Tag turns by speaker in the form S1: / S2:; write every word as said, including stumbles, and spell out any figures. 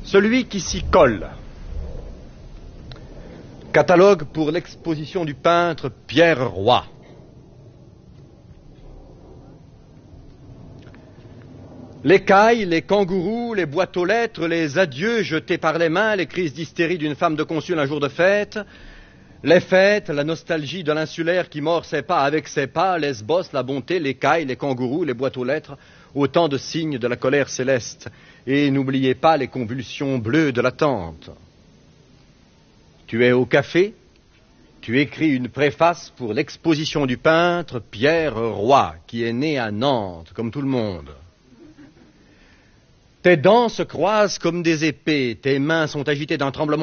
S1: Celui qui s'y colle. Catalogue pour l'exposition du peintre Pierre Roy. Les cailles, les kangourous, les boîtes aux lettres, les adieux jetés par les mains, les crises d'hystérie d'une femme de consul un jour de fête, les fêtes, la nostalgie de l'insulaire qui mord ses pas avec ses pas, Lesbos, la bonté, les cailles, les kangourous, les boîtes aux lettres, autant de signes de la colère céleste. Et n'oubliez pas les convulsions bleues de l'attente. Tu es au café, tu écris une préface pour l'exposition du peintre Pierre Roy, qui est né à Nantes, comme tout le monde. Tes dents se croisent comme des épées, tes mains sont agitées d'un tremblement